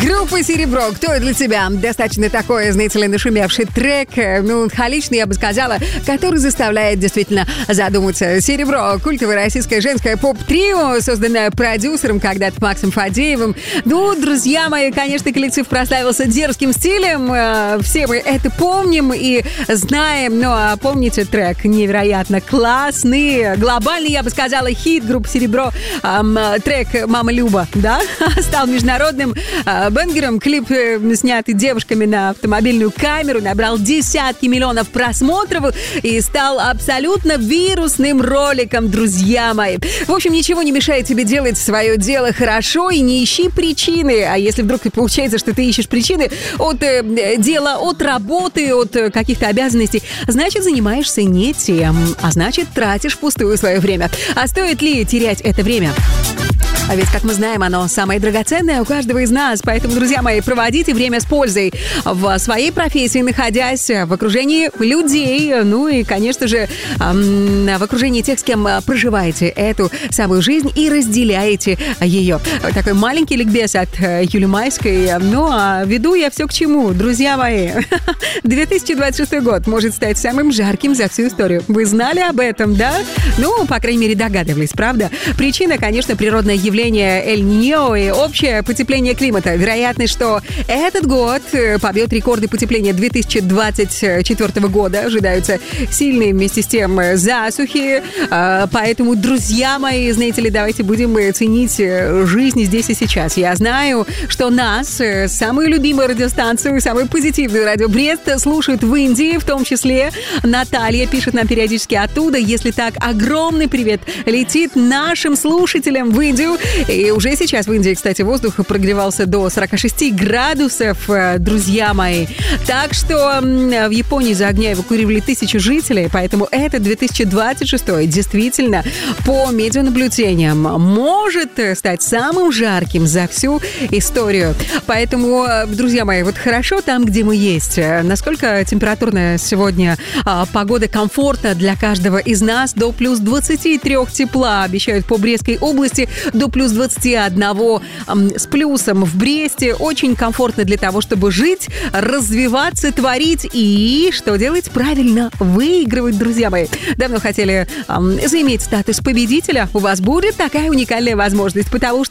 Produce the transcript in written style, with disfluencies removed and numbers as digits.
Группа «Серебро». Кто для тебя? Достаточно такой, знаете ли, нашумевший трек, меланхоличный, я бы сказала, который заставляет действительно задуматься. «Серебро» — культовое российское женское поп-трио, созданное продюсером когда-то Максом Фадеевым. Ну, друзья мои, конечно, коллектив прославился дерзким стилем. Все мы это помним и знаем. Ну, а помните трек невероятно классный, глобальный, я бы сказала, хит группы «Серебро». Трек «Мама Люба», да, стал международным бенгером. Клип, снятый девушками на автомобильную камеру, набрал десятки миллионов просмотров и стал абсолютно вирусным роликом, друзья мои. В общем, ничего не мешает тебе делать свое дело хорошо и не ищи причины. А если вдруг получается, что ты ищешь причины от дела, от работы, от каких-то обязанностей, значит, занимаешься не тем, а значит, тратишь впустую свое время. А стоит ли терять это время? А ведь, как мы знаем, оно самое драгоценное у каждого из нас. Поэтому, друзья мои, проводите время с пользой в своей профессии, находясь в окружении людей. Ну и, конечно же, в окружении тех, с кем проживаете эту самую жизнь и разделяете ее. Такой маленький ликбез от Юли Майской. Ну, а веду я все к чему, друзья мои. 2026 год может стать самым жарким за всю историю. Вы знали об этом, да? Ну, по крайней мере, догадывались, правда? Причина, конечно, природное явление Эль-Ниньо и общее потепление климата. Вероятность, что этот год побьет рекорды потепления 2024 года. Ожидаются сильные вместе с тем засухи. Поэтому, друзья мои, знаете ли, давайте будем ценить жизнь здесь и сейчас. Я знаю, что нас, самую любимую радиостанцию, самую позитивную радио Брест, слушают в Индии, в том числе Наталья пишет нам периодически оттуда. Если так, огромный привет летит нашим слушателям в Индию. И уже сейчас в Индии, кстати, воздух прогревался до 46 градусов, друзья мои. Так что в Японии за огня эвакуировали 1000 жителей, поэтому это 2026 действительно, по медианаблюдениям, может стать самым жарким за всю историю. Поэтому, друзья мои, вот хорошо там, где мы есть. Насколько температурная сегодня погода комфортна для каждого из нас? До плюс 23 тепла обещают по Брестской области, до плюс 21 с плюсом в Бресте. Очень комфортно для того, чтобы жить, развиваться, творить и, что делать? Правильно, выигрывать, друзья мои. Давно хотели заиметь статус победителя? У вас будет такая уникальная возможность, потому что